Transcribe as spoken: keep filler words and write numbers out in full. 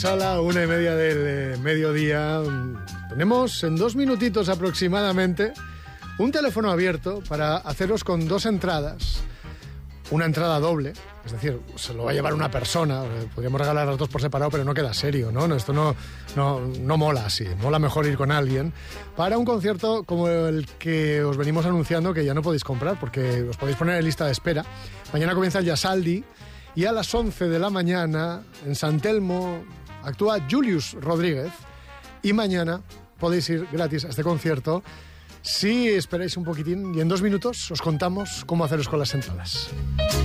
A la una y media del eh, mediodía tenemos en dos minutitos aproximadamente un teléfono abierto para haceros con dos entradas. Una entrada doble, es decir, se lo va a llevar una persona. Podríamos regalar las dos por separado, pero no queda serio, ¿no? Esto no, no, no mola así. Mola mejor ir con alguien para un concierto como el que os venimos anunciando, que ya no podéis comprar porque os podéis poner en lista de espera. Mañana comienza el Yasaldi y a las once de la mañana en San Telmo actúa Julius Rodríguez y mañana podéis ir gratis a este concierto si esperáis un poquitín, y en dos minutos os contamos cómo haceros con las entradas.